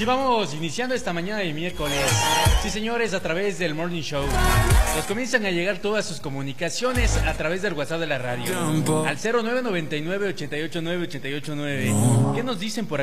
Así vamos iniciando esta mañana de miércoles. Sí, señores, a través del Morning Show. Nos comienzan a llegar todas sus comunicaciones a través del WhatsApp de la radio. Al 0999-889-889. ¿Qué nos dicen por acá?